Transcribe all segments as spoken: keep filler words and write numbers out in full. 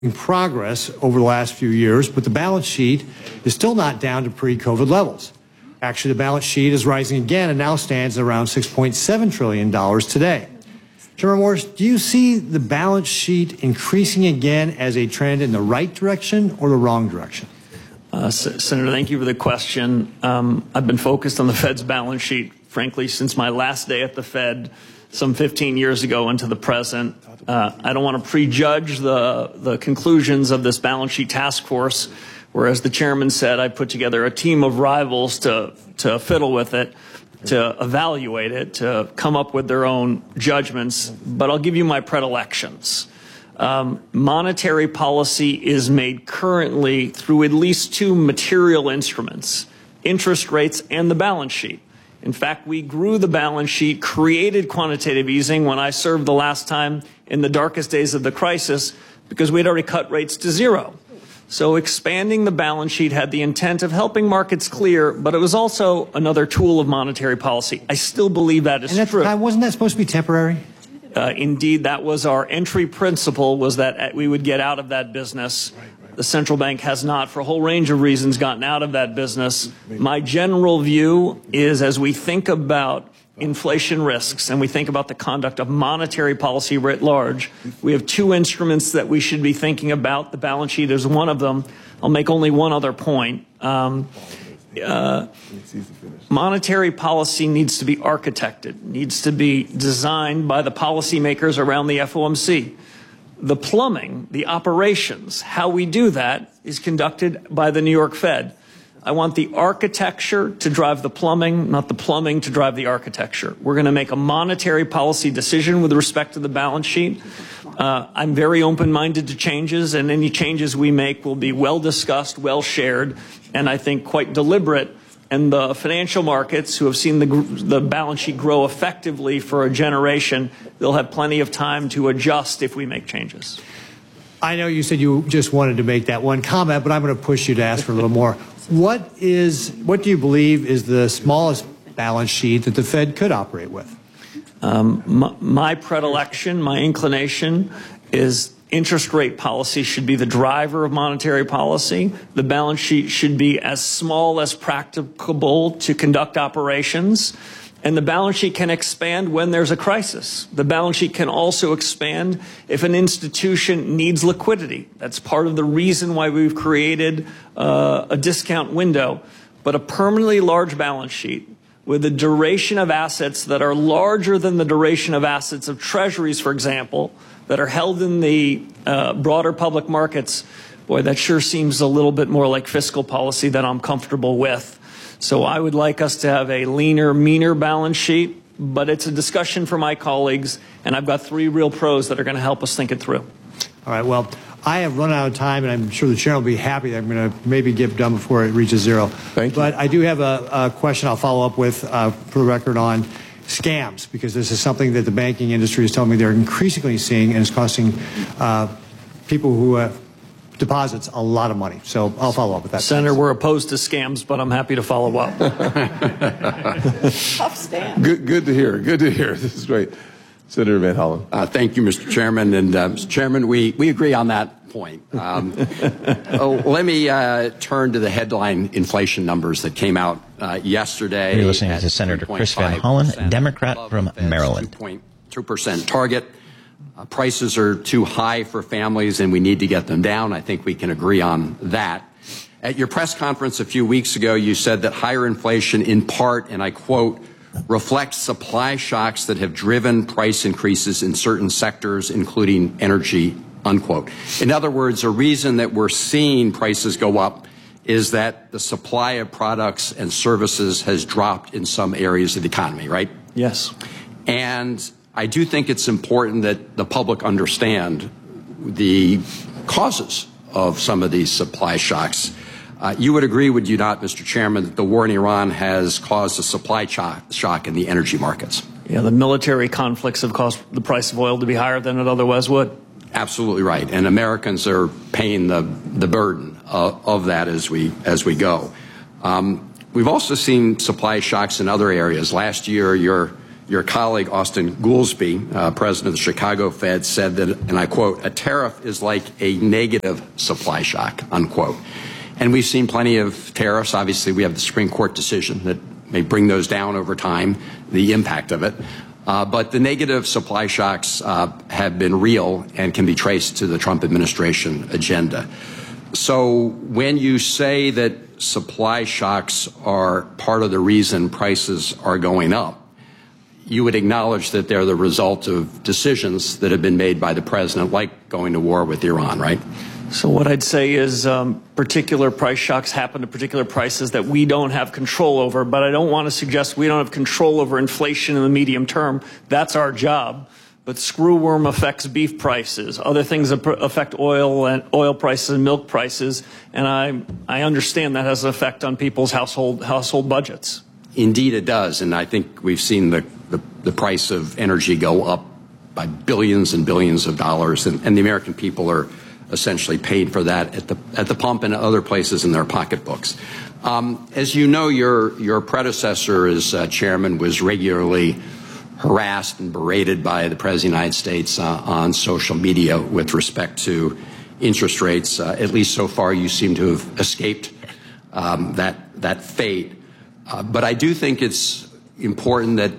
progress over the last few years, but the balance sheet is still not down to pre-COVID levels. Actually, the balance sheet is rising again and now stands at around six point seven trillion dollars today. Chairman Morris, do you see the balance sheet increasing again as a trend in the right direction or the wrong direction? Uh, S Senator, thank you for the question. Um, I've been focused on the Fed's balance sheet, frankly, since my last day at the Fed some fifteen years ago into the present. Uh, I don't want to prejudge the, the conclusions of this balance sheet task force, where, as the chairman said, I put together a team of rivals to, to fiddle with it, to evaluate it, to come up with their own judgments. But I'll give you my predilections. Um, monetary policy is made currently through at least two material instruments, interest rates and the balance sheet. In fact, we grew the balance sheet, created quantitative easing when I served the last time in the darkest days of the crisis because we'd already cut rates to zero. So expanding the balance sheet had the intent of helping markets clear, but it was also another tool of monetary policy. I still believe that is and true. That, wasn't that supposed to be temporary? Uh, indeed, that was our entry principle, was that we would get out of that business. Right, right. The central bank has not, for a whole range of reasons, gotten out of that business. My general view is, as we think about inflation risks and we think about the conduct of monetary policy writ large, we have two instruments that we should be thinking about. The balance sheet is one of them. I'll make only one other point. Um, uh, monetary policy needs to be architected, needs to be designed by the policymakers around the F O M C. The plumbing, the operations, how we do that is conducted by the New York Fed. I want the architecture to drive the plumbing, not the plumbing to drive the architecture. We're going to make a monetary policy decision with respect to the balance sheet. Uh, I'm very open-minded to changes, and any changes we make will be well discussed, well shared, and I think quite deliberate. And the financial markets, who have seen the, the balance sheet grow effectively for a generation, they'll have plenty of time to adjust if we make changes. I know you said you just wanted to make that one comment, but I'm going to push you to ask for a little more. What is, what do you believe is the smallest balance sheet that the Fed could operate with? Um, my, my predilection, my inclination is interest rate policy should be the driver of monetary policy. The balance sheet should be as small as practicable to conduct operations. And the balance sheet can expand when there's a crisis. The balance sheet can also expand if an institution needs liquidity. That's part of the reason why we've created uh, a discount window. But a permanently large balance sheet with a duration of assets that are larger than the duration of assets of treasuries, for example, that are held in the uh, broader public markets, boy, that sure seems a little bit more like fiscal policy that I'm comfortable with. So I would like us to have a leaner, meaner balance sheet, but it's a discussion for my colleagues, and I've got three real pros that are going to help us think it through. All right, well, I have run out of time, and I'm sure the chair will be happy that I'm going to maybe get done before it reaches zero. Thank you. But I do have a, a question I'll follow up with, uh, for the record, on scams, because this is something that the banking industry is telling me they're increasingly seeing, and it's costing uh, people who have deposits a lot of money. So I'll follow up with that. Senator, we're opposed to scams, but I'm happy to follow up. Tough stand. Good, good to hear. Good to hear. This is great. Senator Van Hollen. Uh, thank you, Mister Chairman. And uh, Mister Chairman, we, we agree on that point. Um, oh, let me uh, turn to the headline inflation numbers that came out uh, yesterday. You're listening to Senator Chris Van Hollen, Democrat from Maryland. two point two percent target. Uh, prices are too high for families, and we need to get them down. I think we can agree on that. At your press conference a few weeks ago, you said that higher inflation in part, and I quote, reflects supply shocks that have driven price increases in certain sectors, including energy, unquote. In other words, a reason that we're seeing prices go up is that the supply of products and services has dropped in some areas of the economy, right? Yes. And I do think it's important that the public understand the causes of some of these supply shocks. Uh, you would agree, would you not, Mister Chairman, that the war in Iran has caused a supply shock in the energy markets? Yeah, the military conflicts have caused the price of oil to be higher than it otherwise would. Absolutely right. And Americans are paying the, the burden of, of that as we, as we go. Um, we've also seen supply shocks in other areas. Last year, your your colleague Austin Goolsbee, uh, president of the Chicago Fed, said that, and I quote, "A tariff is like a negative supply shock," unquote. And we've seen plenty of tariffs. Obviously, we have the Supreme Court decision that may bring those down over time, the impact of it. Uh, but the negative supply shocks uh, have been real and can be traced to the Trump administration agenda. So when you say that supply shocks are part of the reason prices are going up, you would acknowledge that they're the result of decisions that have been made by the president, like going to war with Iran, right? So what I'd say is um, particular price shocks happen to particular prices that we don't have control over, but I don't want to suggest we don't have control over inflation in the medium term. That's our job. But screwworm affects beef prices. Other things affect oil and oil prices and milk prices, and I I understand that has an effect on people's household household budgets. Indeed, it does, and I think we've seen the the, the price of energy go up by billions and billions of dollars, and, and the American people are essentially paid for that at the at the pump and other places in their pocketbooks. Um, as you know, your your predecessor as uh, chairman was regularly harassed and berated by the President of the United States uh, on social media with respect to interest rates. Uh, at least so far, you seem to have escaped um, that that fate. Uh, but I do think it's important that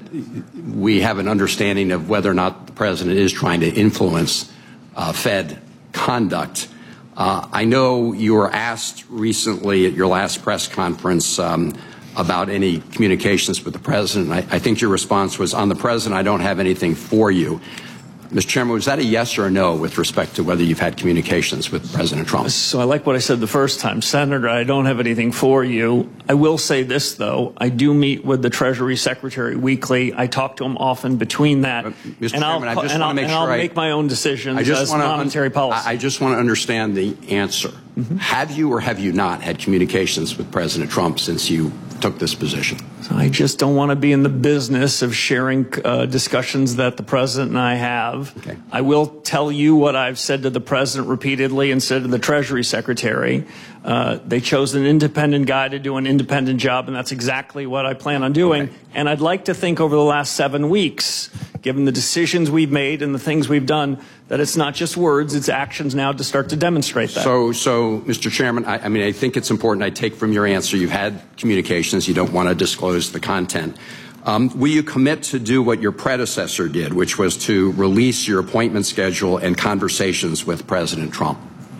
we have an understanding of whether or not the president is trying to influence uh, Fed conduct. Uh, I know you were asked recently at your last press conference um, about any communications with the president. I, I think your response was, "On the president, I don't have anything for you." Mister Chairman, was that a yes or a no with respect to whether you've had communications with President Trump? So I like what I said the first time. Senator, I don't have anything for you. I will say this, though. I do meet with the Treasury Secretary weekly. I talk to him often between that. Uh, Mister And Chairman, I'll, I just and want I'll, to make and sure I'll I, make my own decisions I just as wanna monetary un- policy. I just want to understand the answer. Mm-hmm. Have you or have you not had communications with President Trump since you took this position? I just don't want to be in the business of sharing uh, discussions that the president and I have. Okay. I will tell you what I've said to the president repeatedly and said to the Treasury Secretary. Uh, they chose an independent guy to do an independent job, and that's exactly what I plan on doing. Okay. And I'd like to think over the last seven weeks, given the decisions we've made and the things we've done, that it's not just words, it's actions now to start to demonstrate that. So, so Mister Chairman, I, I mean, I think it's important. I take from your answer you've had communications. You don't want to disclose the content. Um, will you commit to do what your predecessor did, which was to release your appointment schedule and conversations with President Trump?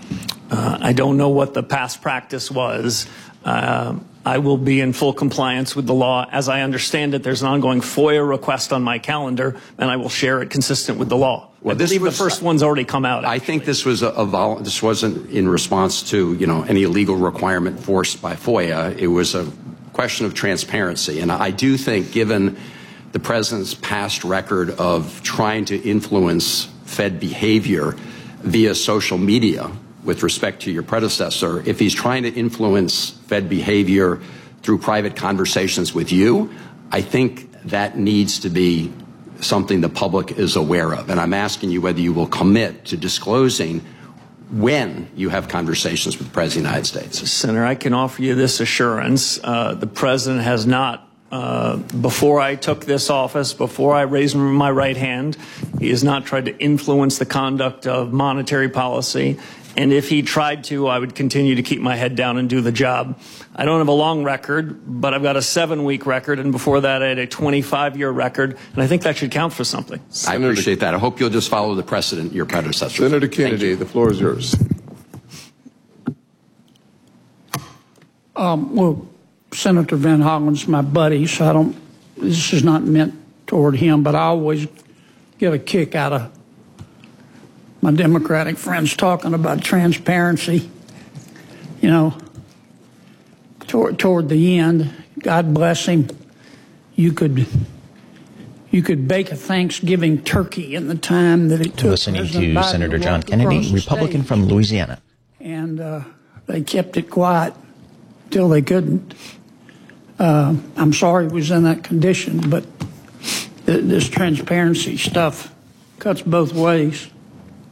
Uh, I don't know what the past practice was. Uh, I will be in full compliance with the law. As I understand it, there's an ongoing FOIA request on my calendar, and I will share it consistent with the law. Well, I this believe was, the first one's already come out. I actually. think this was a, a vol- this wasn't in response to, you know, any legal requirement forced by FOIA. It was a question of transparency, and I do think, given the president's past record of trying to influence Fed behavior via social media with respect to your predecessor, if he's trying to influence Fed behavior through private conversations with you, I think that needs to be something the public is aware of. And I'm asking you whether you will commit to disclosing when you have conversations with the President of the United States. Senator, I can offer you this assurance. Uh, the president has not, uh, before I took this office, before I raised my right hand, he has not tried to influence the conduct of monetary policy. And if he tried to, I would continue to keep my head down and do the job. I don't have a long record, but I've got a seven-week record, and before that I had a twenty-five-year record, and I think that should count for something. I appreciate that. I hope you'll just follow the precedent your predecessor. Senator Kennedy, the floor is yours. Um, well, Senator Van Hollen's my buddy, so I don't, this is not meant toward him, but I always get a kick out of my Democratic friends talking about transparency. You know, toward, toward the end, God bless him, you could you could bake a Thanksgiving turkey in the time that it took. Listening President to Biden Senator to John walk Kennedy, across the Republican stage. from Louisiana. And uh, they kept it quiet till they couldn't. Uh, I'm sorry it was in that condition, but th- this transparency stuff cuts both ways.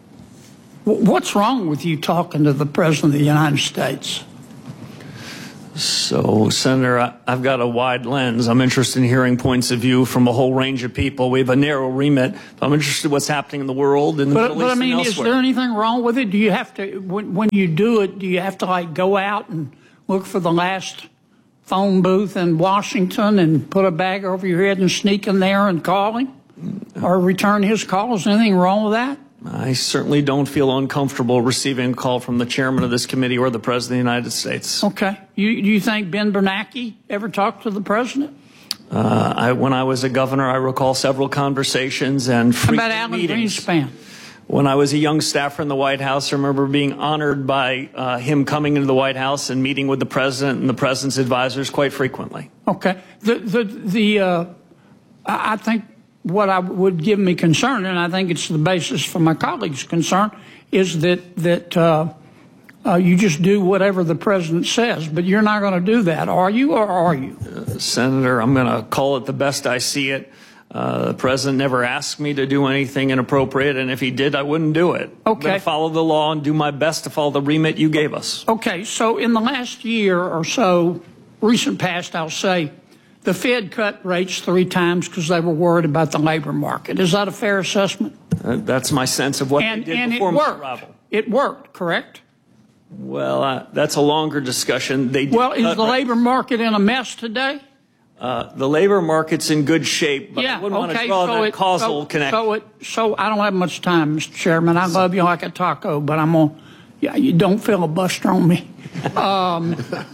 W- what's wrong with you talking to the President of the United States? So, Senator, I- I've got a wide lens. I'm interested in hearing points of view from a whole range of people. We have a narrow remit. I'm interested in what's happening in the world, in the But, Middle but I East, mean, and is elsewhere. there anything wrong with it? Do you have to, when, when you do it, do you have to like go out and look for the last phone booth in Washington and put a bag over your head and sneak in there and call him? Or return his call? Is there anything wrong with that? I certainly don't feel uncomfortable receiving a call from the chairman of this committee or the president of the United States. Okay. You, do you think Ben Bernanke ever talked to the president? Uh, I, when I was a governor, I recall several conversations and How frequent about Alan meetings. Greenspan? When I was a young staffer in the White House, I remember being honored by uh, him coming into the White House and meeting with the president and the president's advisors quite frequently. Okay. The, the, the, uh, I I think what I would give me concern, and I think it's the basis for my colleagues' concern, is that, that uh, uh, you just do whatever the president says. But you're not going to do that, are you, or are you? Uh, Senator, I'm going to call it the best I see it. Uh, the president never asked me to do anything inappropriate, and if he did, I wouldn't do it. I'm Okay. going to follow the law and do my best to follow the remit you gave us. Okay, so in the last year or so, recent past, I'll say, the Fed cut rates three times because they were worried about the labor market. Is that a fair assessment? Uh, that's my sense of what And, they did and it before my worked. arrival. It worked, correct? Well, uh, that's a longer discussion. They did Well, is cut the rates. labor market in a mess today? Uh, the labor market's in good shape, but Yeah, I wouldn't want okay, to draw so that it, causal so, connection. So, it, so I don't have much time, Mister Chairman. I love you like a taco, but I'm on. Yeah, you don't filibuster on me. Um,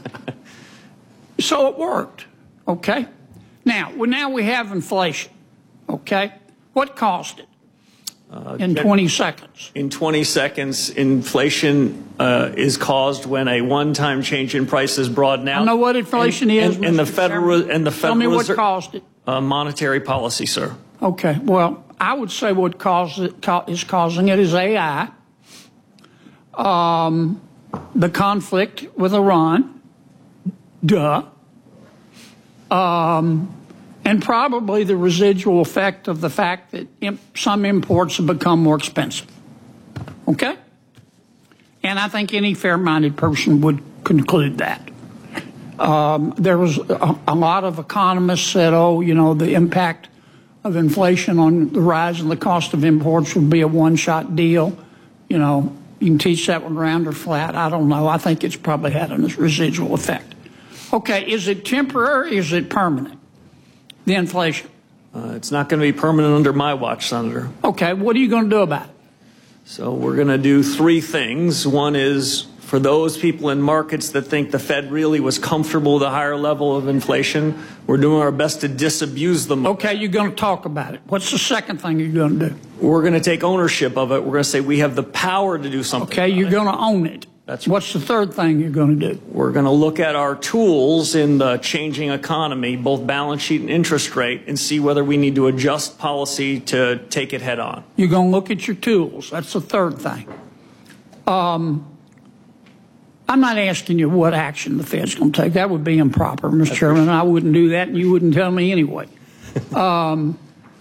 so it worked. Okay. Now, well, now we have inflation. Okay. What caused it? Uh, in twenty seconds. In twenty seconds, inflation uh, is caused when a one-time change in price is brought out. I know what inflation and, is. And, and the Mister federal Chairman. and the Tell Federal me what Reserve, caused it. uh, monetary policy, sir. Okay. Well, I would say what caused it ca- is causing it is A I. Um, the conflict with Iran. Duh. Um, and probably the residual effect of the fact that imp- some imports have become more expensive. Okay? And I think any fair-minded person would conclude that. Um, there was a, a lot of economists said, oh, you know, the impact of inflation on the rise in the cost of imports would be a one-shot deal. You know, you can teach that one round or flat. I don't know. I think it's probably had a residual effect. Okay, is it temporary or is it permanent, the inflation? Uh, it's not going to be permanent under my watch, Senator. Okay, what are you going to do about it? So we're going to do three things. One is for those people in markets that think the Fed really was comfortable with a higher level of inflation, we're doing our best to disabuse them. Okay, you're going to talk about it. What's the second thing you're going to do? We're going to take ownership of it. We're going to say we have the power to do something. Okay, about you're it. going to own it. That's right. What's the third thing you're going to do? We're going to look at our tools in the changing economy, both balance sheet and interest rate, and see whether we need to adjust policy to take it head on. You're going to look at your tools. That's the third thing. Um, I'm not asking you what action the Fed's going to take. That would be improper, Mister Chairman. I wouldn't do that, and you wouldn't tell me anyway. Um,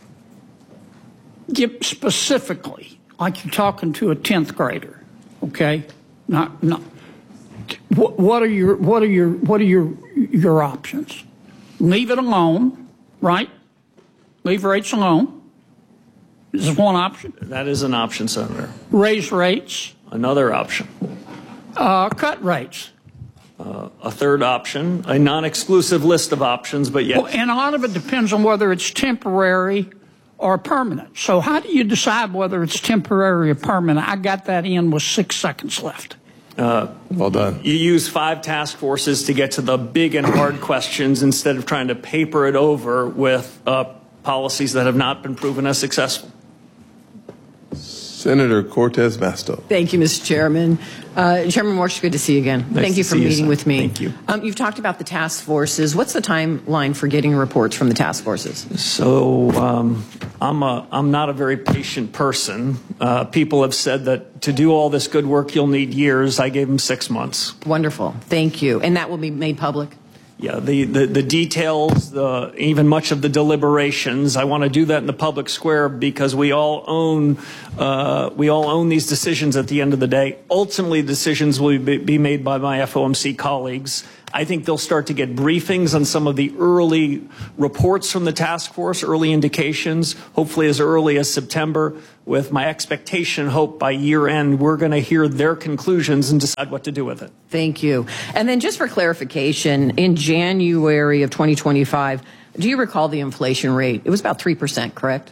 give specifically, like you're talking to a tenth grader, okay? Not, not. What, what are your, what are your, what are your, your options? Leave it alone, right? Leave rates alone. This is one option. That is an option, Senator. Raise rates. Another option. Uh, cut rates. Uh, a third option, a non-exclusive list of options, but yes. Well, and a lot of it depends on whether it's temporary or permanent. So how do you decide whether it's temporary or permanent? I got that in with six seconds left. Uh, well done. You use five task forces to get to the big and hard questions instead of trying to paper it over with uh, policies that have not been proven as successful. Senator Cortez Masto. Thank you, Mister Chairman. Uh, Chairman Warsh, good to see you again. Nice Thank you to for see you, meeting sir. with me. Thank you. Um, you've talked about the task forces. What's the timeline for getting reports from the task forces? So um, I'm, a, I'm not a very patient person. Uh, people have said that to do all this good work, you'll need years. I gave them six months. Wonderful. Thank you. And that will be made public? Yeah, the, the, the details, the, even much of the deliberations, I want to do that in the public square because we all own uh, we all own these decisions at the end of the day. Ultimately, decisions will be, be made by my F O M C colleagues. I think they'll start to get briefings on some of the early reports from the task force, early indications, hopefully as early as September, with my expectation, hope by year end, we're going to hear their conclusions and decide what to do with it. Thank you. And then just for clarification, in January of twenty twenty-five, do you recall the inflation rate? It was about three percent, correct?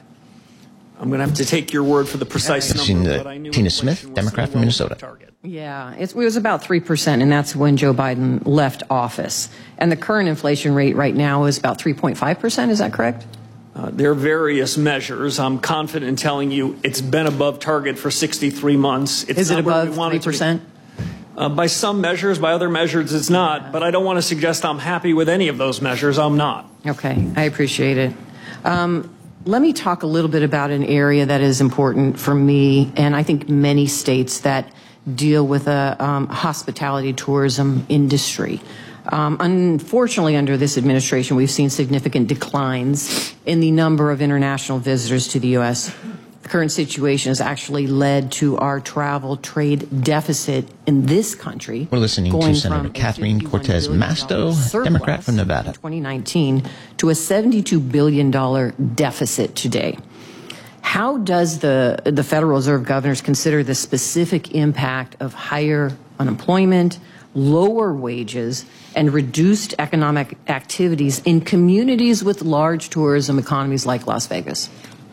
I'm going to have to take your word for the precise number, uh, but I knew Tina inflation Smith, was Democrat still from well Minnesota. target. Yeah, it's, it was about three percent, and that's when Joe Biden left office. And the current inflation rate right now is about three point five percent, is that correct? Uh, there are various measures. I'm confident in telling you it's been above target for sixty-three months. It's is it not where we above want three it to be. percent? Uh, by some measures, by other measures, it's not. But I don't want to suggest I'm happy with any of those measures. I'm not. Okay, I appreciate it. Um, let me talk a little bit about an area that is important for me, and I think many states that deal with a um, hospitality tourism industry. Um, unfortunately, under this administration, we've seen significant declines in the number of international visitors to the U S The current situation has actually led to our travel trade deficit in this country. We're listening to going Senator from a Catherine fifty-one Cortez billion dollars Masto, surplus Democrat from Nevada. in twenty nineteen to a seventy-two billion dollars deficit today. How does the, the Federal Reserve governors consider the specific impact of higher unemployment, lower wages, and reduced economic activities in communities with large tourism economies like Las Vegas?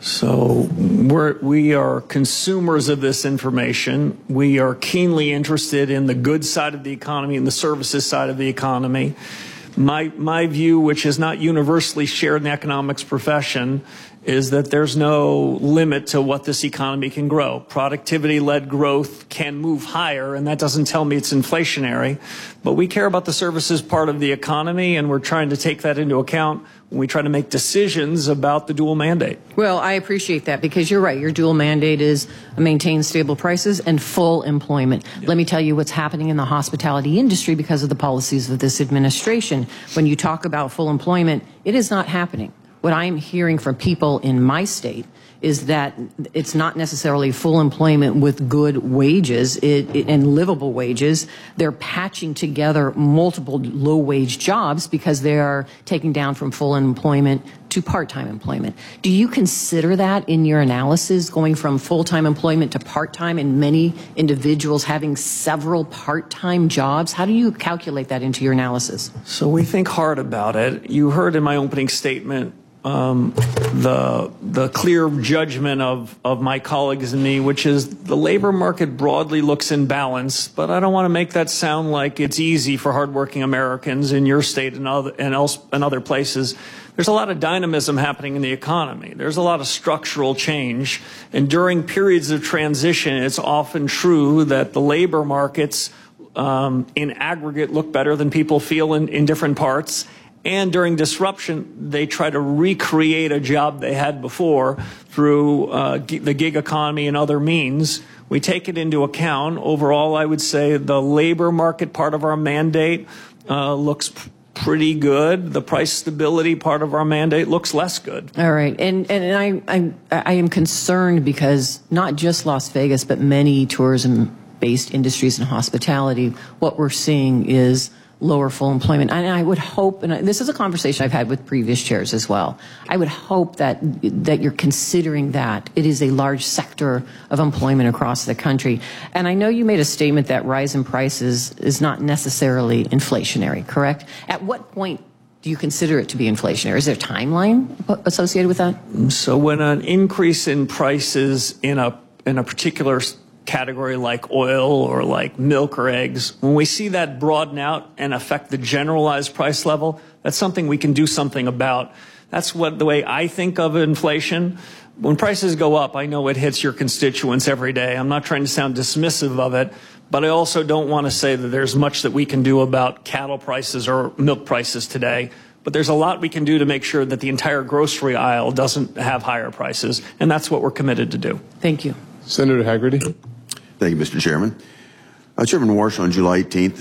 So we're, we are consumers of this information. We are keenly interested in the good side of the economy and the services side of the economy. My, my view, which is not universally shared in the economics profession, is that there's no limit to what this economy can grow. Productivity-led growth can move higher, and that doesn't tell me it's inflationary. But we care about the services part of the economy, and we're trying to take that into account when we try to make decisions about the dual mandate. Well, I appreciate that because you're right. Your dual mandate is maintain stable prices and full employment. Yeah. Let me tell you what's happening in the hospitality industry because of the policies of this administration. When you talk about full employment, it is not happening. What I'm hearing from people in my state is that it's not necessarily full employment with good wages it, it, and livable wages. They're patching together multiple low-wage jobs because they are taking down from full employment to part-time employment. Do you consider that in your analysis, going from full-time employment to part-time and many individuals having several part-time jobs? How do you calculate that into your analysis? So we think hard about it. You heard in my opening statement Um, the the clear judgment of, of my colleagues and me, which is the labor market broadly looks in balance, but I don't want to make that sound like it's easy for hardworking Americans in your state and other and else and other places. There's a lot of dynamism happening in the economy. There's a lot of structural change, and during periods of transition, it's often true that the labor markets um, in aggregate look better than people feel in, in different parts. And during disruption, they try to recreate a job they had before through uh, the gig economy and other means. We take it into account. Overall, I would say the labor market part of our mandate uh, looks pretty good. The price stability part of our mandate looks less good. All right. And, and I, I, I am concerned because not just Las Vegas, but many tourism-based industries and hospitality, what we're seeing is lower full employment. And I would hope, and this is a conversation I've had with previous chairs as well, I would hope that that you're considering that. It is a large sector of employment across the country. And I know you made a statement that rise in prices is not necessarily inflationary, correct? At what point do you consider it to be inflationary? Is there a timeline associated with that? So when an increase in prices in a in a particular category like oil or like milk or eggs, when we see that broaden out and affect the generalized price level, that's something we can do something about. That's what the way I think of inflation. When prices go up, I know it hits your constituents every day. I'm not trying to sound dismissive of it, but I also don't want to say that there's much that we can do about cattle prices or milk prices today. But there's a lot we can do to make sure that the entire grocery aisle doesn't have higher prices, and that's what we're committed to do. Thank you. Senator Hagerty. Thank you, Mister Chairman. Uh, Chairman Warsh, on July eighteenth,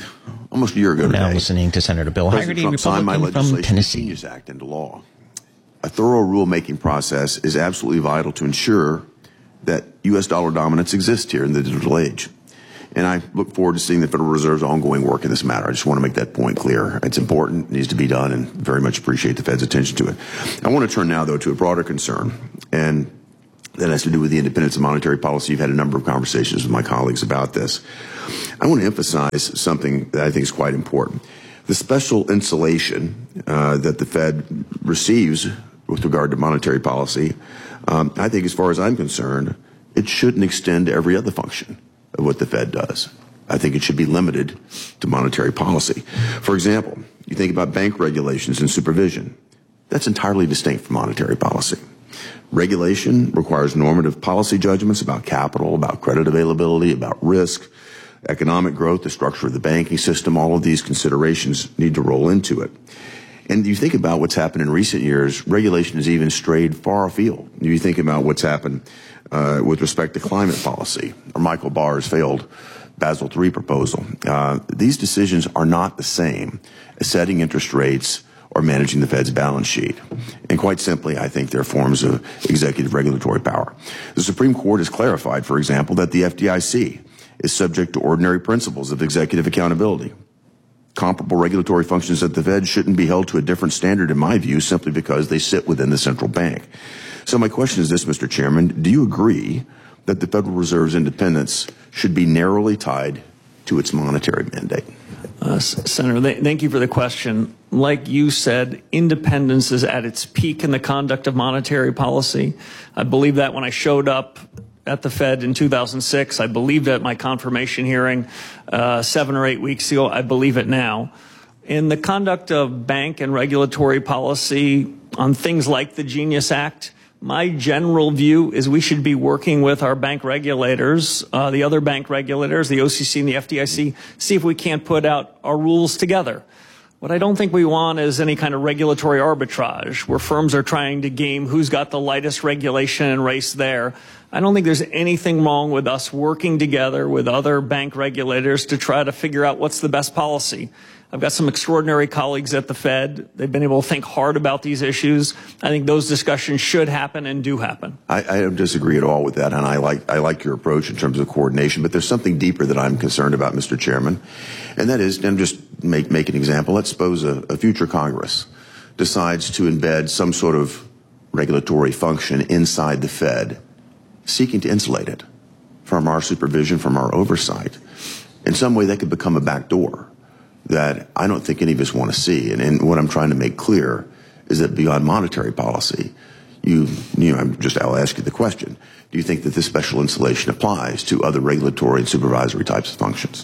almost a year ago today. Now listening to Senator Bill President Hagerty, Trump signed my Republican from legislation, the Tennessee. Genius Act, into law. A thorough rulemaking process is absolutely vital to ensure that U S dollar dominance exists here in the digital age. And I look forward to seeing the Federal Reserve's ongoing work in this matter. I just want to make that point clear. It's important, it needs to be done, and very much appreciate the Fed's attention to it. I want to turn now, though, to a broader concern, and that has to do with the independence of monetary policy. You've had a number of conversations with my colleagues about this. I want to emphasize something that I think is quite important. The special insulation uh, that the Fed receives with regard to monetary policy, um, I think as far as I'm concerned, it shouldn't extend to every other function of what the Fed does. I think it should be limited to monetary policy. For example, you think about bank regulations and supervision. That's entirely distinct from monetary policy. Regulation requires normative policy judgments about capital, about credit availability, about risk, economic growth, the structure of the banking system. All of these considerations need to roll into it. And you think about what's happened in recent years, regulation has even strayed far afield. You think about what's happened uh, with respect to climate policy, or Michael Barr's failed Basel three proposal. Uh, these decisions are not the same as setting interest rates or managing the Fed's balance sheet. And quite simply, I think they're forms of executive regulatory power. The Supreme Court has clarified, for example, that the F D I C is subject to ordinary principles of executive accountability. Comparable regulatory functions at the Fed shouldn't be held to a different standard, in my view, simply because they sit within the central bank. So my question is this, Mister Chairman, do you agree that the Federal Reserve's independence should be narrowly tied to its monetary mandate? Uh, Senator, th thank you for the question. Like you said, independence is at its peak in the conduct of monetary policy. I believe that when I showed up at the Fed in two thousand six. I believed at my confirmation hearing uh, seven or eight weeks ago. I believe it now. In the conduct of bank and regulatory policy on things like the Genius Act, my general view is we should be working with our bank regulators, uh, the other bank regulators, the O C C and the F D I C, see if we can't put out our rules together. What I don't think we want is any kind of regulatory arbitrage where firms are trying to game who's got the lightest regulation and race there. I don't think there's anything wrong with us working together with other bank regulators to try to figure out what's the best policy. I've got some extraordinary colleagues at the Fed. They've been able to think hard about these issues. I think those discussions should happen and do happen. I, I don't disagree at all with that, and I like, I like your approach in terms of coordination, but there's something deeper that I'm concerned about, Mister Chairman, and that is, and just make, make an example, let's suppose a, a future Congress decides to embed some sort of regulatory function inside the Fed, seeking to insulate it from our supervision, from our oversight. In some way, that could become a backdoor that I don't think any of us want to see. And, and what I'm trying to make clear is that beyond monetary policy, you, you know, I'm just, I'll ask you the question. Do you think that this special insulation applies to other regulatory and supervisory types of functions?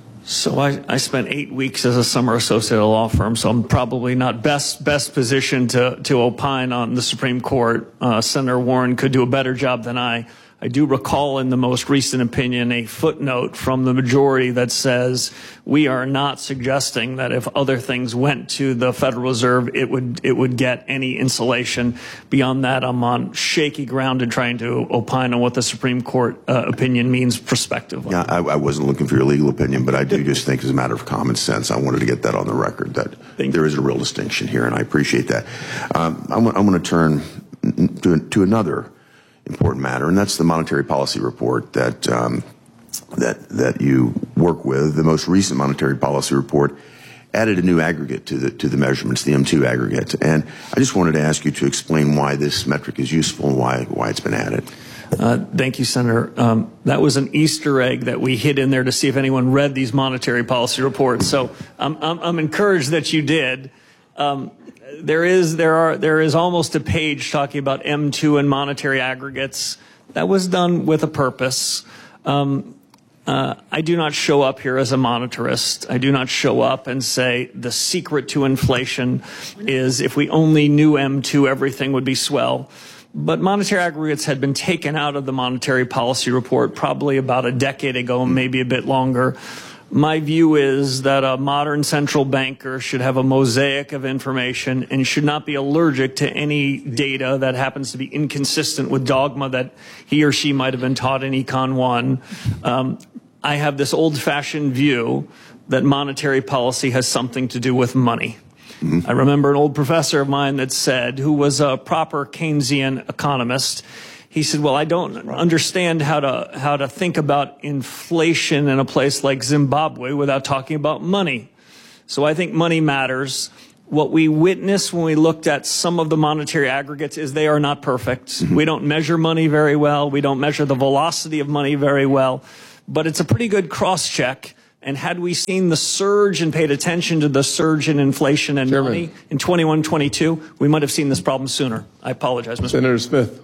So I, I spent eight weeks as a summer associate at a law firm, so I'm probably not best best positioned to, to opine on the Supreme Court. Uh, Senator Warren could do a better job than I. I do recall in the most recent opinion a footnote from the majority that says we are not suggesting that if other things went to the Federal Reserve, it would it would get any insulation. Beyond that, I'm on shaky ground in trying to opine on what the Supreme Court uh, opinion means prospectively. Yeah, I, I wasn't looking for your legal opinion, but I do just think as a matter of common sense, I wanted to get that on the record, that Thank there you. is a real distinction here, and I appreciate that. Um, I'm, I'm going to turn to, to another important matter, and that's the monetary policy report that um, that that you work with. The most recent monetary policy report added a new aggregate to the to the measurements, the M two aggregate, and I just wanted to ask you to explain why this metric is useful and why why it's been added. Uh, thank you, Senator. Um, that was an Easter egg that we hid in there to see if anyone read these monetary policy reports. So I'm I'm, I'm encouraged that you did. Um, There is there are there is almost a page talking about M two and monetary aggregates. That was done with a purpose. Um, uh, I do not show up here as a monetarist. I do not show up and say the secret to inflation is if we only knew M two, everything would be swell. But monetary aggregates had been taken out of the monetary policy report probably about a decade ago, maybe a bit longer. My view is that a modern central banker should have a mosaic of information and should not be allergic to any data that happens to be inconsistent with dogma that he or she might have been taught in Econ one. Um, I have this old-fashioned view that monetary policy has something to do with money. Mm-hmm. I remember an old professor of mine that said, who was a proper Keynesian economist, he said, well, I don't understand how to, how to think about inflation in a place like Zimbabwe without talking about money. So I think money matters. What we witnessed when we looked at some of the monetary aggregates is they are not perfect. Mm-hmm. We don't measure money very well. We don't measure the velocity of money very well. But it's a pretty good cross-check. And had we seen the surge and paid attention to the surge in inflation and Chairman. money in twenty-one twenty-two, we might have seen this problem sooner. I apologize, Mister Senator Smith.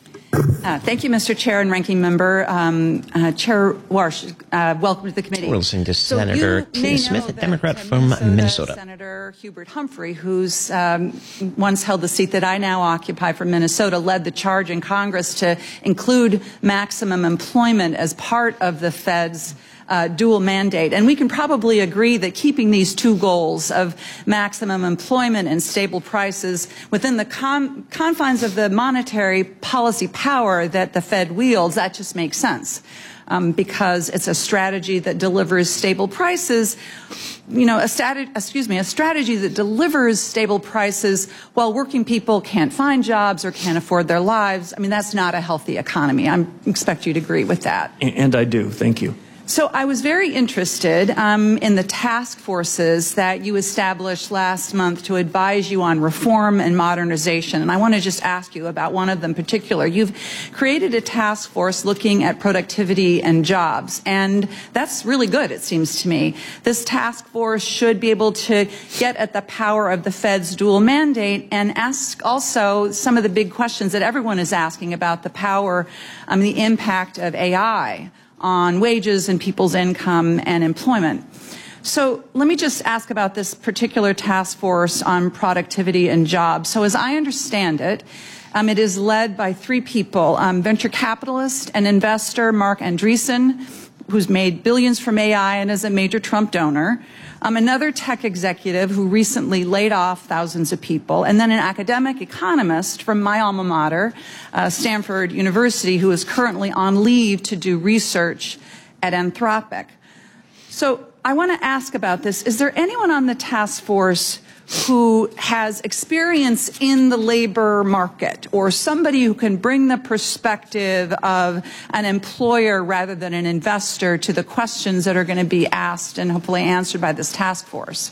Uh, thank you, Mister Chair and Ranking Member. Um, uh, Chair Warsh, uh, welcome to the committee. We're listening to So Senator you Tina may know Smith, a that, Democrat uh, from Minnesota. Senator Hubert Humphrey, who's um, once held the seat that I now occupy from Minnesota, led the charge in Congress to include maximum employment as part of the Fed's Uh, dual mandate. And we can probably agree that keeping these two goals of maximum employment and stable prices within the con confines of the monetary policy power that the Fed wields, that just makes sense. Um, because it's a strategy that delivers stable prices, you know, a strat excuse me, a strategy that delivers stable prices while working people can't find jobs or can't afford their lives. I mean, that's not a healthy economy. I expect you to agree with that. And I do. Thank you. So I was very interested um, in the task forces that you established last month to advise you on reform and modernization. And I want to just ask you about one of them in particular. You've created a task force looking at productivity and jobs. And that's really good, it seems to me. This task force should be able to get at the power of the Fed's dual mandate and ask also some of the big questions that everyone is asking about the power, um, the impact of A I on wages and people's income and employment. So let me just ask about this particular task force on productivity and jobs. So as I understand it, um, it is led by three people, um, venture capitalist and investor Mark Andreessen, who's made billions from A I and is a major Trump donor, um, another tech executive who recently laid off thousands of people, and then an academic economist from my alma mater, uh, Stanford University, who is currently on leave to do research at Anthropic. So I want to ask about this. Is there anyone on the task force who has experience in the labor market, or somebody who can bring the perspective of an employer rather than an investor to the questions that are going to be asked and hopefully answered by this task force?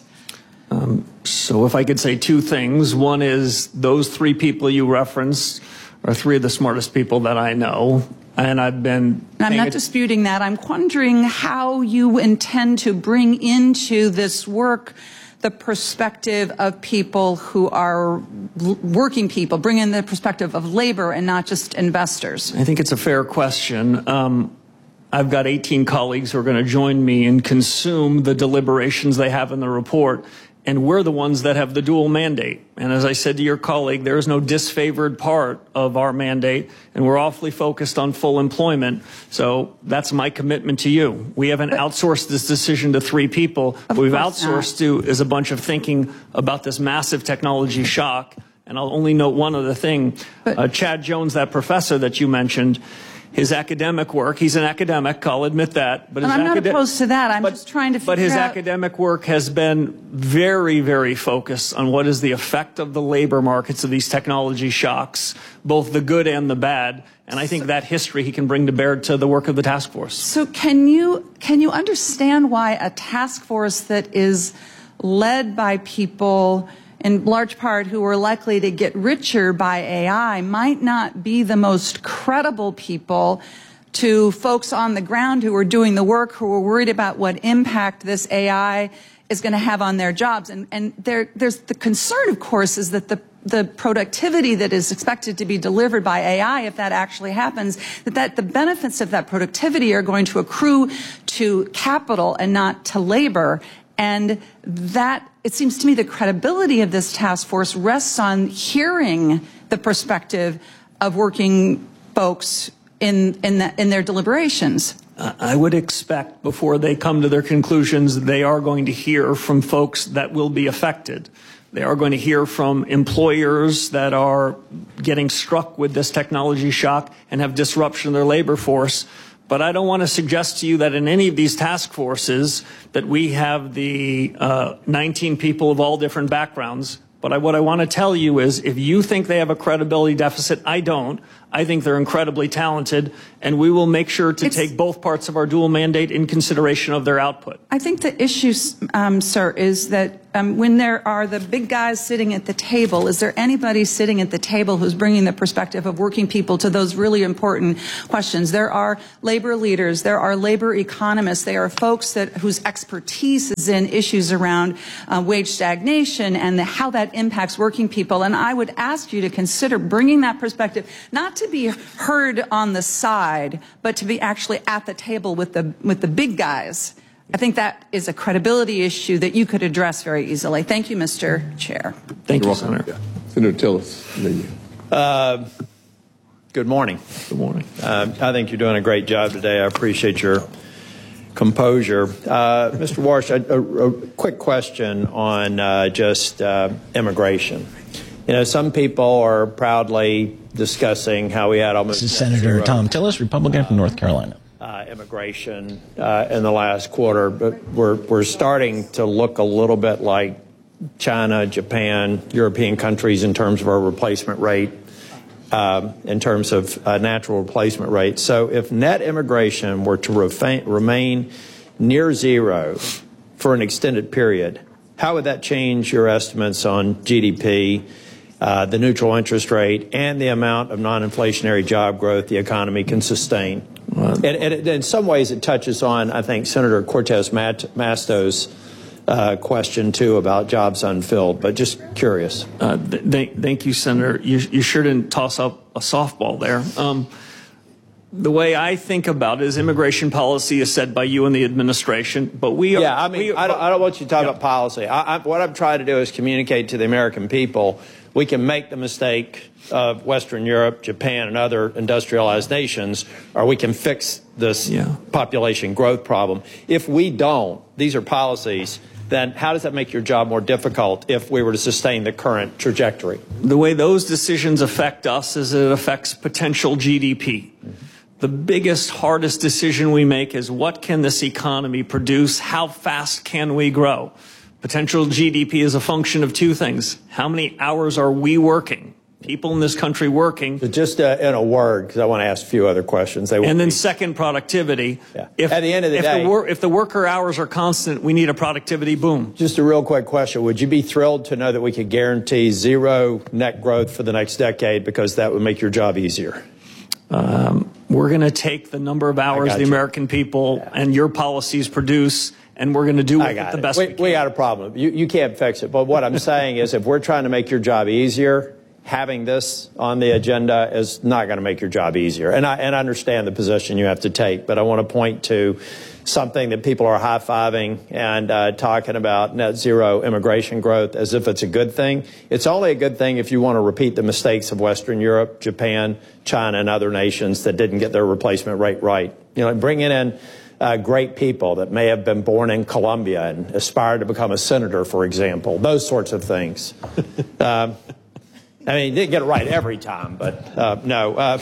Um, so if I could say two things. One is those three people you referenced are three of the smartest people that I know. And I've been... I'm not disputing that. I'm wondering how you intend to bring into this work the perspective of people who are working people, bring in the perspective of labor and not just investors. I think it's a fair question. Um, I've got eighteen colleagues who are going to join me and consume the deliberations they have in the report. And we're the ones that have the dual mandate. And as I said to your colleague, there is no disfavored part of our mandate, and we're awfully focused on full employment. So that's my commitment to you. We haven't outsourced this decision to three people. What we've outsourced to is a bunch of thinking about this massive technology shock. And I'll only note one other thing. Uh, Chad Jones, that professor that you mentioned, his academic work, he's an academic, I'll admit that. But and his I'm not opposed to that. I'm but, just trying to figure out... But his out academic work has been very, very focused on what is the effect of the labor markets of these technology shocks, both the good and the bad. And I think so, that history he can bring to bear to the work of the task force. So can you, can you understand why a task force that is led by people in large part who are likely to get richer by A I might not be the most credible people to folks on the ground who are doing the work, who are worried about what impact this A I is going to have on their jobs? And, and there, there's the concern, of course, is that the the productivity that is expected to be delivered by A I, if that actually happens, that, that the benefits of that productivity are going to accrue to capital and not to labor. And that, it seems to me, the credibility of this task force rests on hearing the perspective of working folks in, in, the, in their deliberations. I would expect before they come to their conclusions, they are going to hear from folks that will be affected. They are going to hear from employers that are getting struck with this technology shock and have disruption of their labor force. But But I don't want to suggest to you that in any of these task forces that we have the uh, nineteen people of all different backgrounds. But I, what I want to tell you is if you think they have a credibility deficit, I don't. I think they're incredibly talented, and we will make sure to It's, take both parts of our dual mandate in consideration of their output. I think the issue, um, sir, is that um, when there are the big guys sitting at the table, is there anybody sitting at the table who's bringing the perspective of working people to those really important questions? There are labor leaders, there are labor economists, there are folks that whose expertise is in issues around uh, wage stagnation and the, how that impacts working people. And I would ask you to consider bringing that perspective, not to be heard on the side, but to be actually at the table with the with the big guys. I think that is a credibility issue that you could address very easily. Thank you, Mister Chair. Thank You're you, welcome. Senator. Yeah. Senator Tillis. and then you. Uh, good morning. Good morning. Uh, I think you're doing a great job today. I appreciate your composure. Uh, Mister Warsh, a, a, a quick question on uh, just uh, immigration. You know, some people are proudly discussing how we had almost... This is Senator zero, Tom Tillis, Republican from North Carolina. Uh, immigration uh, in the last quarter, but we're, we're starting to look a little bit like China, Japan, European countries in terms of our replacement rate, um, in terms of uh, natural replacement rate. So if net immigration were to refa- remain near zero for an extended period, how would that change your estimates on G D P, uh, the neutral interest rate, and the amount of non-inflationary job growth the economy can sustain? And, and it, in some ways, it touches on, I think, Senator Cortez Masto's uh, question, too, about jobs unfilled. But just curious. Uh, th- th- thank you, Senator. You, you sure didn't toss up a softball there. Um, the way I think about it is immigration policy is set by you and the administration, but we are... Yeah, I mean, we, I, don't, I don't want you to talk yeah. about policy. I, I, what I'm trying to do is communicate to the American people we can make the mistake of Western Europe, Japan, and other industrialized nations, or we can fix this Yeah. population growth problem. If we don't, these are policies, then how does that make your job more difficult if we were to sustain the current trajectory? The way those decisions affect us is it affects potential G D P. Mm-hmm. The biggest, hardest decision we make is what can this economy produce? How fast can we grow? Potential G D P is a function of two things. How many hours are we working? People in this country working. But just uh, in a word, because I want to ask a few other questions. They and then be... second, productivity. Yeah. If, At the end of the if day, the wor- if the worker hours are constant, we need a productivity boom. Just a real quick question. Would you be thrilled to know that we could guarantee zero net growth for the next decade because that would make your job easier? Um, we're going to take the number of hours the you. American people yeah. and your policies produce, and we're going to do it the it. best we, we can. We got a problem. You, you can't fix it. But what I'm saying is if we're trying to make your job easier, having this on the agenda is not going to make your job easier. And I, and I understand the position you have to take, but I want to point to something that people are high-fiving and uh, talking about net zero immigration growth as if it's a good thing. It's only a good thing if you want to repeat the mistakes of Western Europe, Japan, China, and other nations that didn't get their replacement rate right. You know, bringing in uh, great people that may have been born in Colombia and aspired to become a senator, for example, those sorts of things. um, I mean, you didn't get it right every time, but uh, no. Uh,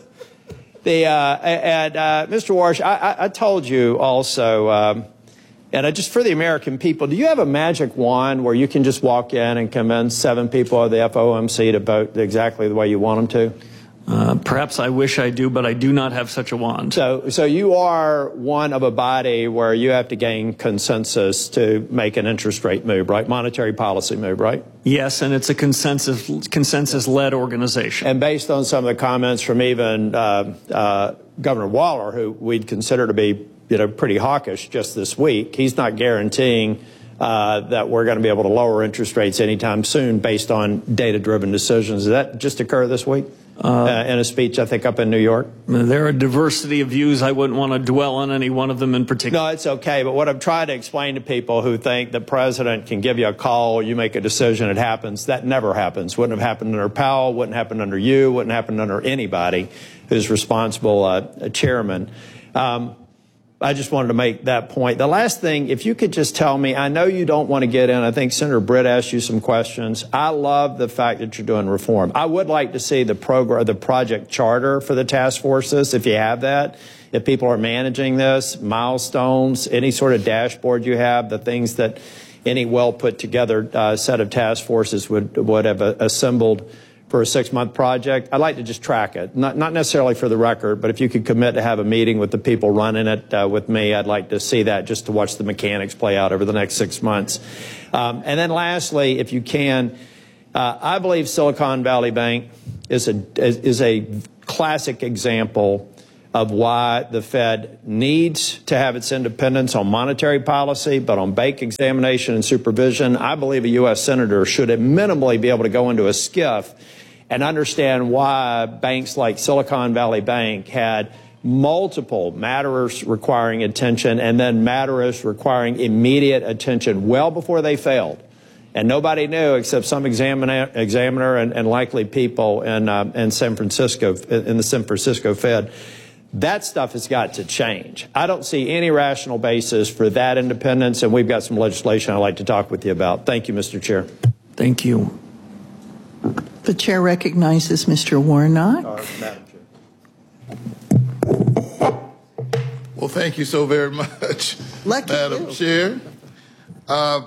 the uh, and uh, Mister Warsh, I, I, I told you also, um, and I, just for the American people, do you have a magic wand where you can just walk in and convince seven people of the F O M C to vote exactly the way you want them to? Uh, perhaps I wish I do, but I do not have such a wand. So, so you are one of a body where you have to gain consensus to make an interest rate move, right? Monetary policy move, right? Yes, and it's a consensus consensus-led organization. And based on some of the comments from even uh, uh, Governor Waller, who we'd consider to be, you know, pretty hawkish just this week, he's not guaranteeing uh, that we're going to be able to lower interest rates anytime soon based on data-driven decisions. Did that just occur this week? Uh, uh, in a speech, I think, up in New York? There are a diversity of views. I wouldn't want to dwell on any one of them in particular. No, it's okay. But what I'm trying to explain to people who think the president can give you a call, you make a decision, it happens, that never happens. Wouldn't have happened under Powell, wouldn't happen under you, wouldn't happen under anybody who's responsible uh, chairman. Um, I just wanted to make that point. The last thing, if you could just tell me, I know you don't want to get in. I think Senator Britt asked you some questions. I love the fact that you're doing reform. I would like to see the program, the project charter for the task forces, if you have that. If people are managing this, milestones, any sort of dashboard you have, the things that any well put together uh, set of task forces would would have uh, assembled for a six-month project. I'd like to just track it, not, not necessarily for the record, but if you could commit to have a meeting with the people running it uh, with me, I'd like to see that just to watch the mechanics play out over the next six months. Um, and then lastly, if you can, uh, I believe Silicon Valley Bank is a, is, is a classic example of why the Fed needs to have its independence on monetary policy, but on bank examination and supervision, I believe a U S senator should minimally be able to go into a SCIF and understand why banks like Silicon Valley Bank had multiple matters requiring attention and then matters requiring immediate attention well before they failed. And nobody knew except some examiner, examiner and, and likely people in, uh, in San Francisco, in the San Francisco Fed. That stuff has got to change. I don't see any rational basis for that independence, and we've got some legislation I'd like to talk with you about. Thank you, Mister Chair. Thank you. The chair recognizes Mister Warnock. Uh, Madam Chair. Well, thank you so very much, Lucky Madam you. Chair. Uh,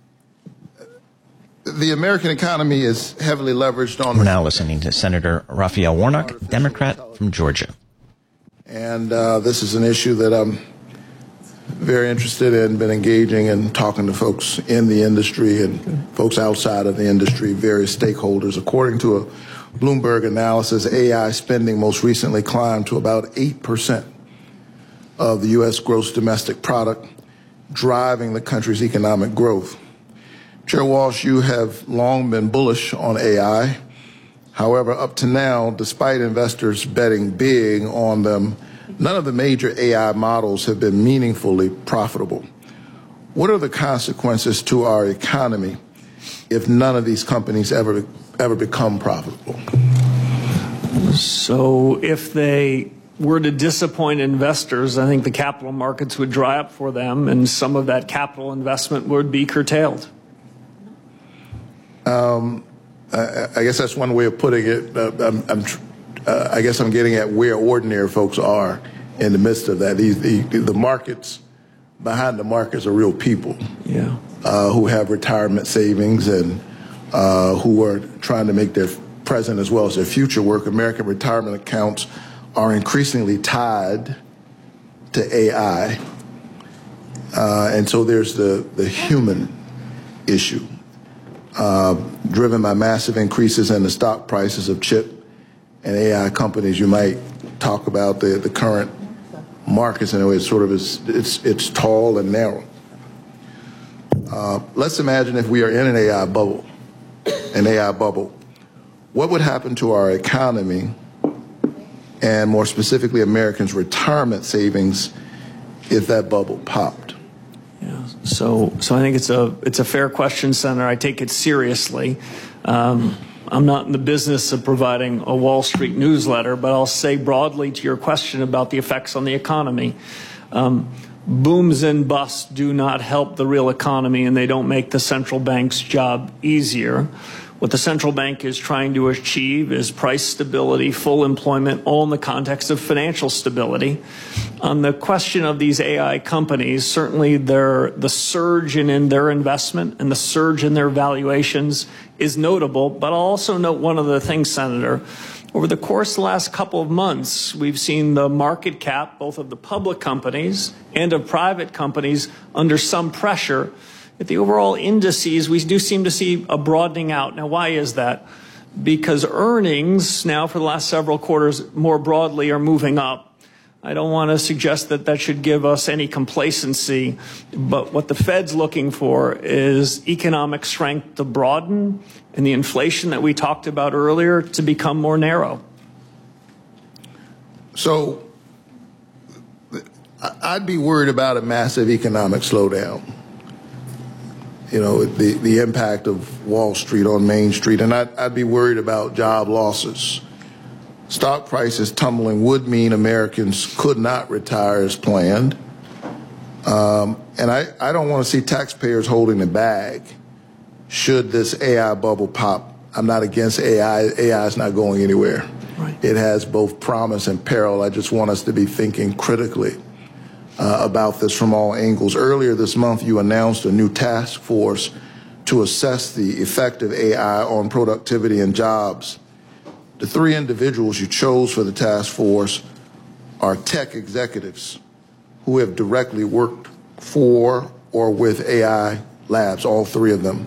the American economy is heavily leveraged on... We're now listening to Senator Raphael Warnock, Democrat from Georgia. And uh, this is an issue that I'm very interested in, been engaging and talking to folks in the industry and folks outside of the industry, various stakeholders. According to a Bloomberg analysis, A I spending most recently climbed to about eight percent of the U S gross domestic product, driving the country's economic growth. Chair Walsh, you have long been bullish on A I. However, up to now, despite investors betting big on them, none of the major A I models have been meaningfully profitable. What are the consequences to our economy if none of these companies ever, ever become profitable? So if they were to disappoint investors, I think the capital markets would dry up for them, and some of that capital investment would be curtailed. Um, I, I guess that's one way of putting it. Uh, I'm, I'm, uh, I guess I'm getting at where ordinary folks are in the midst of that. These, the, the markets, behind the markets are real people, yeah, uh, who have retirement savings and uh, who are trying to make their present as well as their future work. American retirement accounts are increasingly tied to A I, uh, and so there's the, the human issue. Uh, driven by massive increases in the stock prices of chip and A I companies. You might talk about the, the current markets in a way it's sort of is, it's, it's tall and narrow. Uh, let's imagine if we are in an A I bubble, an A I bubble. What would happen to our economy and more specifically Americans' retirement savings if that bubble popped? Yeah. So, so I think it's a it's a fair question, Senator. I take it seriously. Um, I'm not in the business of providing a Wall Street newsletter, but I'll say broadly to your question about the effects on the economy. Um, booms and busts do not help the real economy, and they don't make the central bank's job easier. What the central bank is trying to achieve is price stability, full employment, all in the context of financial stability. On the question of these A I companies, certainly their, the surge in, in their investment and the surge in their valuations is notable. But I'll also note one other thing, Senator. Over the course of the last couple of months, we've seen the market cap, both of the public companies and of private companies, under some pressure. At the overall indices, we do seem to see a broadening out. Now, why is that? Because earnings now for the last several quarters more broadly are moving up. I don't want to suggest that that should give us any complacency, but what the Fed's looking for is economic strength to broaden and the inflation that we talked about earlier to become more narrow. So I'd be worried about a massive economic slowdown. You know, the, the impact of Wall Street on Main Street, and I'd, I'd be worried about job losses. Stock prices tumbling would mean Americans could not retire as planned. Um, and I, I don't want to see taxpayers holding the bag should this A I bubble pop. I'm not against A I. A I is not going anywhere. Right. It has both promise and peril. I just want us to be thinking critically uh, about this from all angles. Earlier this month, you announced a new task force to assess the effect of A I on productivity and jobs. The three individuals you chose for the task force are tech executives who have directly worked for or with A I labs, all three of them.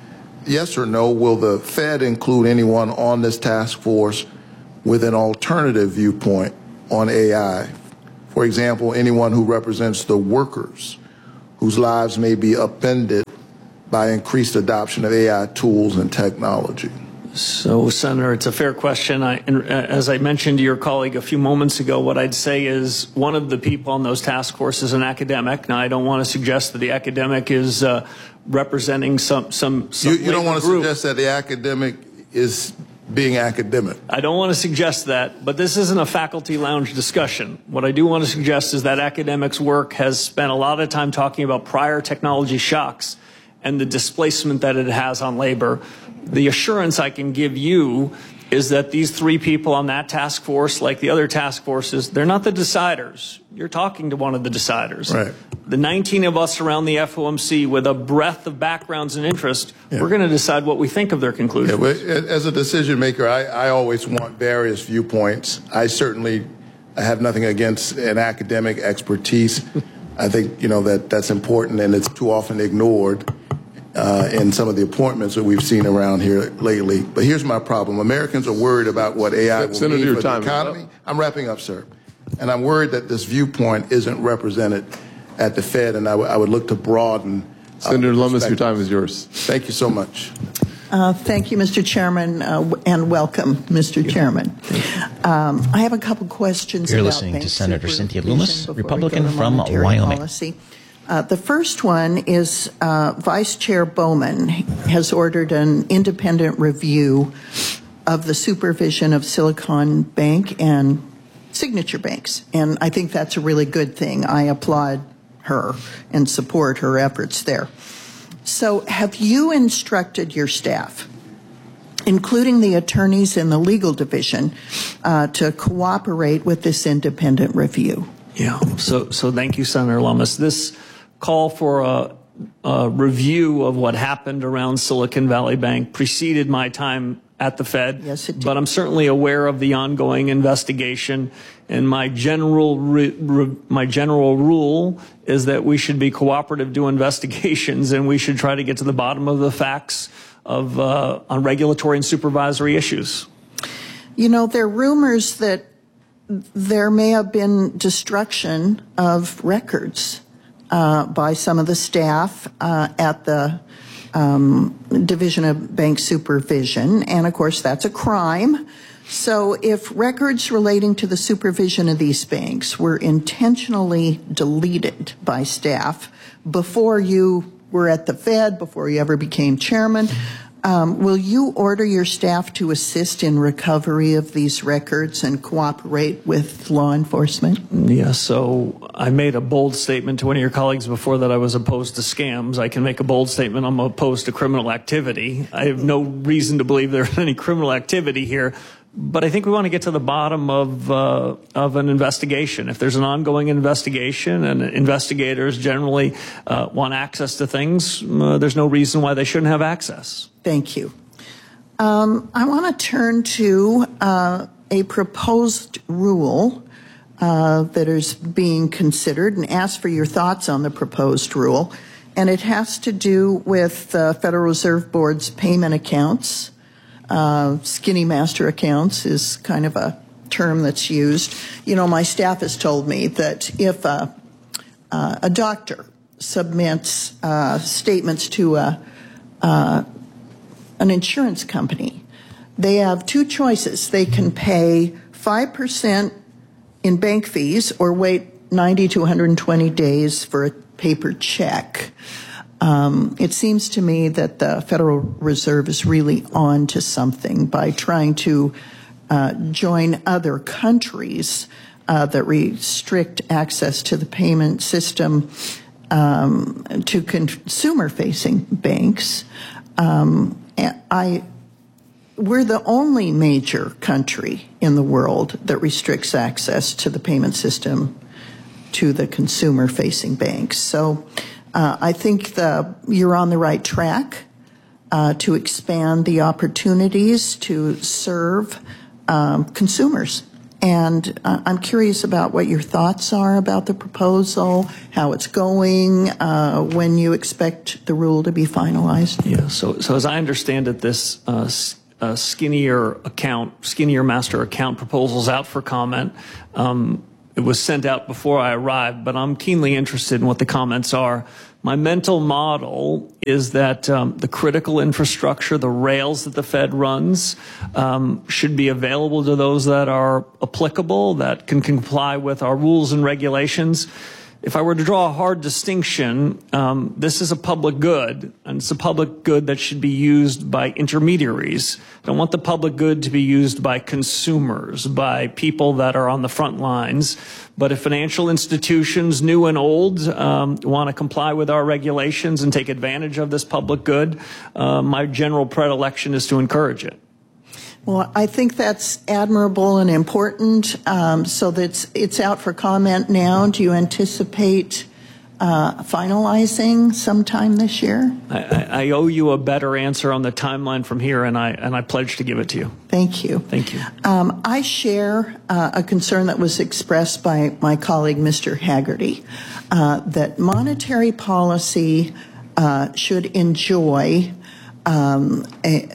Yes or no, will the Fed include anyone on this task force with an alternative viewpoint on A I? For example, anyone who represents the workers whose lives may be upended by increased adoption of A I tools and technology? So, Senator, it's a fair question. I, and as I mentioned to your colleague a few moments ago, what I'd say is one of the people on those task forces is an academic. Now, I don't want to suggest that the academic is uh, representing some some. some you, you don't want to group. suggest that the academic is being academic. I don't want to suggest that, but this isn't a faculty lounge discussion. What I do want to suggest is that academics' work has spent a lot of time talking about prior technology shocks and the displacement that it has on labor. The assurance I can give you is that these three people on that task force, like the other task forces, they're not the deciders. You're talking to one of the deciders. Right. The nineteen of us around the F O M C with a breadth of backgrounds and interest, yeah. we're going to decide what we think of their conclusions. Yeah, but as a decision maker, I, I always want various viewpoints. I certainly have nothing against an academic expertise. I think, you know, that that's important, and it's too often ignored uh, in some of the appointments that we've seen around here lately. But here's my problem. Americans are worried about what A I will Senator, mean for time the economy. I'm wrapping up, sir. And I'm worried that this viewpoint isn't represented at the Fed, and I, w I would look to broaden. Uh, Senator Lummis, your time is yours. Thank you so much. Uh, thank you, Mister Chairman, uh, and welcome, Mister Chairman. Um, I have a couple questions. You're about listening to Senator Cynthia Lummis, before Republican we go to from monetary Wyoming. Policy. Uh, the first one is uh, Vice Chair Bowman has ordered an independent review of the supervision of Silicon Bank and signature banks, and I think that's a really good thing. I applaud her and support her efforts there. So have you instructed your staff, including the attorneys in the legal division, uh, to cooperate with this independent review? Yeah, so, so thank you, Senator Lummis. This call for a, a review of what happened around Silicon Valley Bank preceded my time at the Fed. Yes, it did. But I'm certainly aware of the ongoing investigation, and my general re, re, my general rule is that we should be cooperative to investigations, and we should try to get to the bottom of the facts of uh, on regulatory and supervisory issues. You know, there are rumors that there may have been destruction of records uh, by some of the staff uh, at the Um, Division of Bank Supervision, and of course that's a crime. So if records relating to the supervision of these banks were intentionally deleted by staff before you were at the Fed, before you ever became chairman, um, will you order your staff to assist in recovery of these records and cooperate with law enforcement? Yeah, so I made a bold statement to one of your colleagues before that I was opposed to scams. I can make a bold statement I'm opposed to criminal activity. I have no reason to believe there's any criminal activity here. But I think we want to get to the bottom of uh, of an investigation. If there's an ongoing investigation and investigators generally uh, want access to things, uh, there's no reason why they shouldn't have access. Thank you. Um, I want to turn to uh, a proposed rule uh, that is being considered and ask for your thoughts on the proposed rule. And it has to do with the Federal Reserve Board's payment accounts. Uh, skinny master accounts is kind of a term that's used. You know, my staff has told me that if a, uh, a doctor submits uh, statements to a, uh, an insurance company, they have two choices. They can pay five percent in bank fees or wait ninety to one hundred twenty days for a paper check. Um, it seems to me that the Federal Reserve is really on to something by trying to uh, join other countries uh, that restrict access to the payment system um, to consumer-facing banks. Um, I, we're the only major country in the world that restricts access to the payment system to the consumer-facing banks. So uh, I think the, you're on the right track uh, to expand the opportunities to serve um, consumers. And uh, I'm curious about what your thoughts are about the proposal, how it's going, uh, when you expect the rule to be finalized. Yeah, so, so as I understand it, this uh, uh, skinnier account, skinnier master account proposal's out for comment. Um, it was sent out before I arrived, but I'm keenly interested in what the comments are. My mental model is that um, the critical infrastructure, the rails that the Fed runs, um, should be available to those that are applicable, that can comply with our rules and regulations. If I were to draw a hard distinction, um, this is a public good, and it's a public good that should be used by intermediaries. I don't want the public good to be used by consumers, by people that are on the front lines. But if financial institutions, new and old, um, want to comply with our regulations and take advantage of this public good, uh, my general predilection is to encourage it. Well, I think that's admirable and important. Um, so that's it's out for comment now. Do you anticipate uh, finalizing sometime this year? I, I, I owe you a better answer on the timeline from here, and I and I pledge to give it to you. Thank you. Thank you. Um, I share uh, a concern that was expressed by my colleague, Mister Hagerty, uh, that monetary policy uh, should enjoy um, a,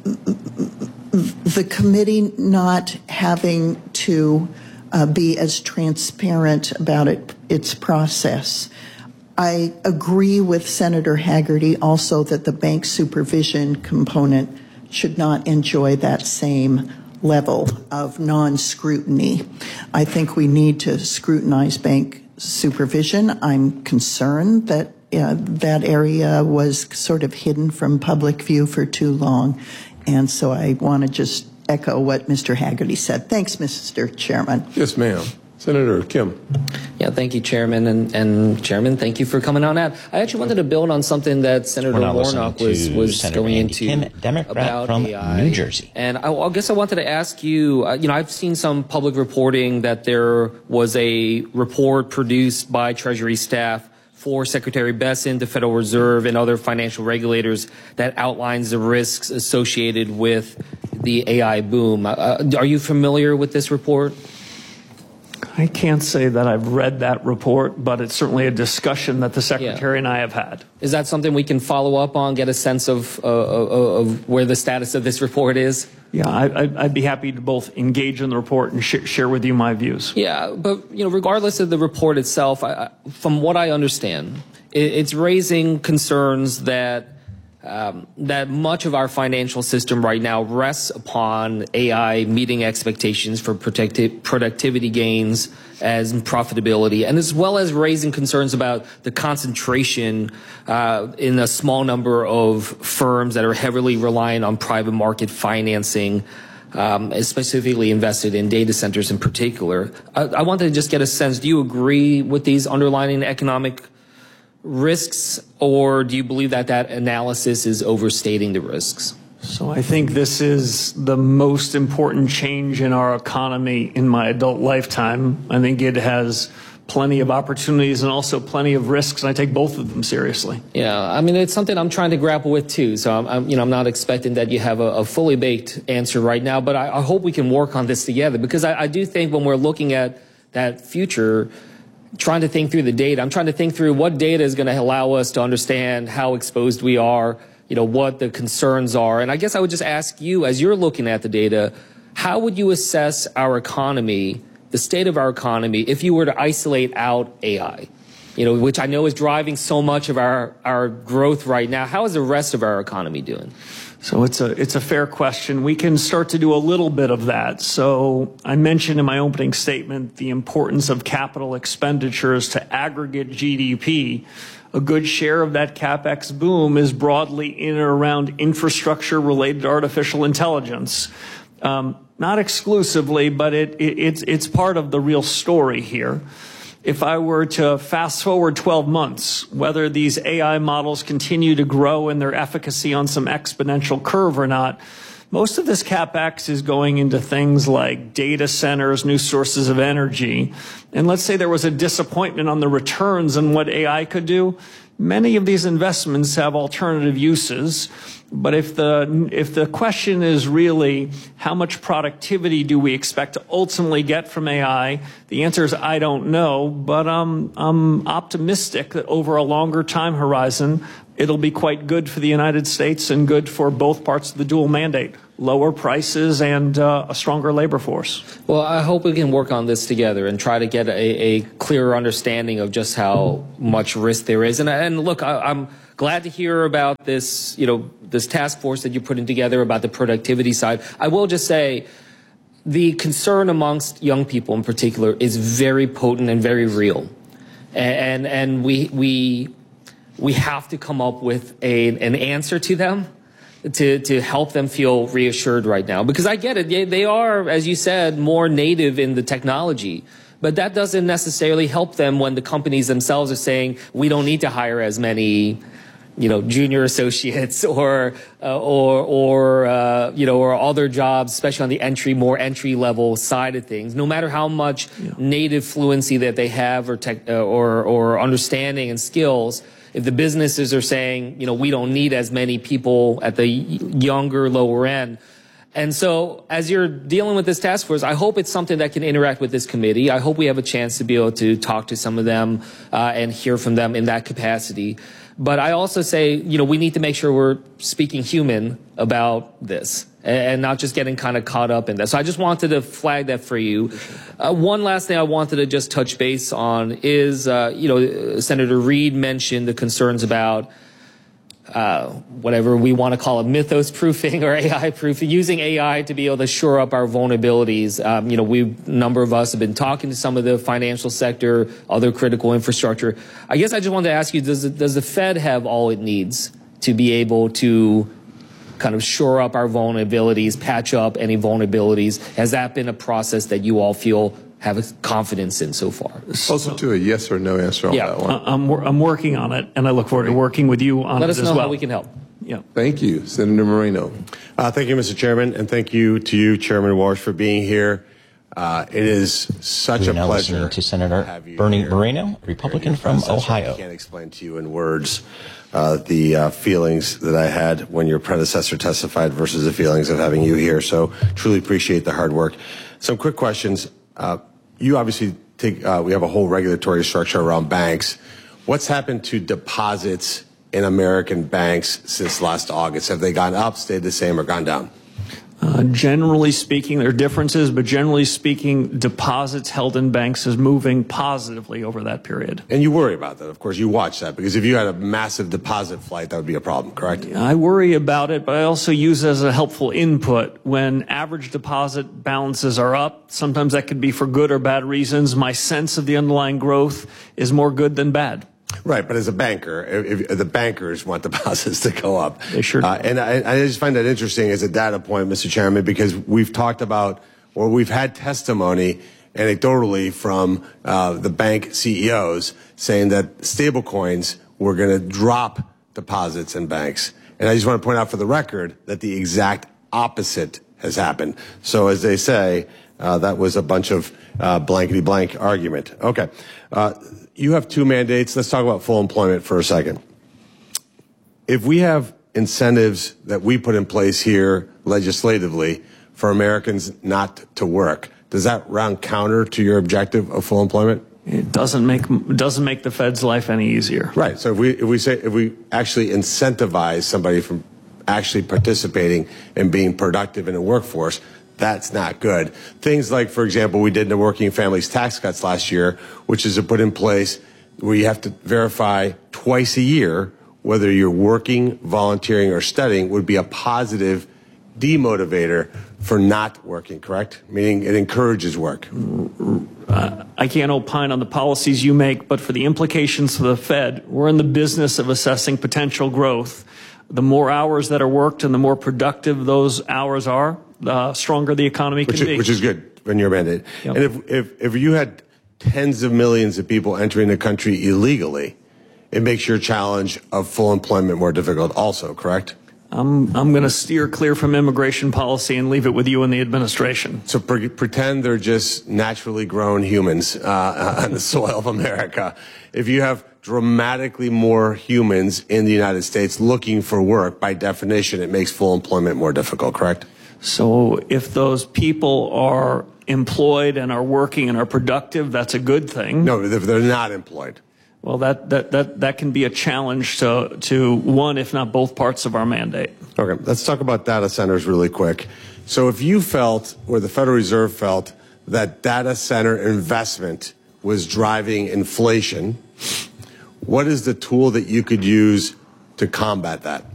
the committee not having to uh, be as transparent about it, its process. I agree with Senator Hagerty also that the bank supervision component should not enjoy that same level of non-scrutiny. I think we need to scrutinize bank supervision. I'm concerned that uh, that area was sort of hidden from public view for too long. And so I want to just echo what Mister Hagerty said. Thanks, Mister Chairman. Yes, ma'am. Senator Kim. Yeah, thank you, Chairman. And, and Chairman, thank you for coming on out. I actually wanted to build on something that Senator Warnock was, was Senator going Randy into Kim, Democrat about from A I. New Jersey. And I, I guess I wanted to ask you, uh, you know, I've seen some public reporting that there was a report produced by Treasury staff for Secretary Bessent, the Federal Reserve, and other financial regulators that outlines the risks associated with the A I boom. Uh, are you familiar with this report? I can't say that I've read that report, but it's certainly a discussion that the Secretary yeah. and I have had. Is that something we can follow up on, get a sense of, uh, of where the status of this report is? Yeah, I, I'd be happy to both engage in the report and sh share with you my views. Yeah, but you know, regardless of the report itself, I, from what I understand, it, it's raising concerns that um, that much of our financial system right now rests upon A I meeting expectations for protecti productivity gains as profitability, and as well as raising concerns about the concentration uh, in a small number of firms that are heavily reliant on private market financing, um, specifically invested in data centers in particular. I, I wanted to just get a sense, do you agree with these underlying economic risks, or do you believe that that analysis is overstating the risks? So I think this is the most important change in our economy in my adult lifetime. I think it has plenty of opportunities and also plenty of risks, and I take both of them seriously. Yeah, I mean, it's something I'm trying to grapple with too. So I'm, I'm you know, I'm not expecting that you have a, a fully baked answer right now, but I, I hope we can work on this together, because I, I do think when we're looking at that future, trying to think through the data, I'm trying to think through what data is going to allow us to understand how exposed we are, you know, what the concerns are. And I guess I would just ask you, as you're looking at the data, how would you assess our economy, the state of our economy, if you were to isolate out A I, you know, which I know is driving so much of our, our growth right now? How is the rest of our economy doing? So it's a, it's a fair question. We can start to do a little bit of that. So I mentioned in my opening statement the importance of capital expenditures to aggregate G D P. A good share of that CapEx boom is broadly in or around infrastructure related to artificial intelligence. Um, not exclusively, but it, it, it's, it's part of the real story here. if I were to fast forward twelve months, whether these A I models continue to grow in their efficacy on some exponential curve or not, most of this CapEx is going into things like data centers, new sources of energy. And let's say there was a disappointment on the returns on what A I could do. Many of these investments have alternative uses. But if the, if the question is really how much productivity do we expect to ultimately get from A I, the answer is I don't know. But um, I'm optimistic that over a longer time horizon, it'll be quite good for the United States and good for both parts of the dual mandate, lower prices and uh, a stronger labor force. Well, I hope we can work on this together and try to get a, a clearer understanding of just how much risk there is. And, and look, I, I'm glad to hear about this, you know, this task force that you're putting together about the productivity side. I will just say the concern amongst young people in particular is very potent and very real. And, and we, we, we have to come up with a, an answer to them to, to help them feel reassured right now. Because I get it. They, they are, as you said, more native in the technology. But that doesn't necessarily help them when the companies themselves are saying, we don't need to hire as many, you know, junior associates or, uh, or, or, uh, you know, or other jobs, especially on the entry, more entry level side of things. No matter how much yeah. native fluency that they have or tech, uh, or, or understanding and skills, if the businesses are saying, you know, we don't need as many people at the younger, lower end. And so as you're dealing with this task force, I hope it's something that can interact with this committee. I hope we have a chance to be able to talk to some of them uh, and hear from them in that capacity. But I also say, you know, we need to make sure we're speaking human about this and not just getting kind of caught up in that. So I just wanted to flag that for you. Uh, one last thing I wanted to just touch base on is, uh, you know, Senator Reid mentioned the concerns about uh, whatever we want to call it, mythos proofing or A I proofing, using A I to be able to shore up our vulnerabilities. Um, you know, we, a number of us have been talking to some of the financial sector, other critical infrastructure. I guess I just wanted to ask you, does, it, does the Fed have all it needs to be able to kind of shore up our vulnerabilities, patch up any vulnerabilities? Has that been a process that you all feel have a confidence in so far? Also to a yes or no answer on yeah, that one. I'm, I'm working on it, and I look forward to working with you on Let it us as know well. how we can help. Yeah. Thank you. Senator Moreno. Uh, thank you, Mister Chairman, and thank you to you, Chairman Walsh, for being here. Uh, it is such We're a now pleasure listening to Senator to have you Bernie here. Moreno, Republican from Ohio. I can't explain to you in words uh, the uh, feelings that I had when your predecessor testified versus the feelings of having you here. So truly appreciate the hard work. Some quick questions. Uh, you obviously take, uh, we have a whole regulatory structure around banks. What's happened to deposits in American banks since last August? Have they gone up, stayed the same, or gone down? Uh, generally speaking, there are differences, but generally speaking, deposits held in banks is moving positively over that period. And you worry about that, of course. You watch that, because if you had a massive deposit flight, that would be a problem, correct? I worry about it, but I also use it as a helpful input. When average deposit balances are up, sometimes that could be for good or bad reasons. My sense of the underlying growth is more good than bad. Right, but as a banker, if, if the bankers want deposits to go up. They sure do. Uh, and I, I just find that interesting as a data point, Mister Chairman, because we've talked about, or we've had testimony anecdotally from uh, the bank C E Os saying that stablecoins were going to drop deposits in banks. And I just want to point out for the record that the exact opposite has happened. So as they say, uh, that was a bunch of uh, blankety blank argument. Okay. Uh, You have two mandates. Let's talk about full employment for a second. If we have incentives that we put in place here legislatively for Americans not to work, does that round counter to your objective of full employment? It doesn't make doesn't make the Fed's life any easier. Right. So if we if we say if we actually incentivize somebody from actually participating and being productive in the workforce, that's not good. Things like, for example, we did the working families tax cuts last year, which is to put in place where you have to verify twice a year whether you're working, volunteering, or studying, would be a positive demotivator for not working, correct? Meaning it encourages work. Uh, I can't opine on the policies you make, but for the implications for the Fed, we're in the business of assessing potential growth. The more hours that are worked and the more productive those hours are, the stronger the economy can which is, be. Which is good in your mandate. Yep. And if, if, if you had tens of millions of people entering the country illegally, it makes your challenge of full employment more difficult also, correct? I'm, I'm going to steer clear from immigration policy and leave it with you and the administration. So pre- pretend they're just naturally grown humans uh, on the soil of America. If you have dramatically more humans in the United States looking for work, by definition, it makes full employment more difficult, correct? So if those people are employed and are working and are productive, that's a good thing. No, if they're not employed. Well, that, that, that, that can be a challenge to, to one, if not both parts of our mandate. Okay, let's talk about data centers really quick. So if you felt, or the Federal Reserve felt, that data center investment was driving inflation, what is the tool that you could use to combat that?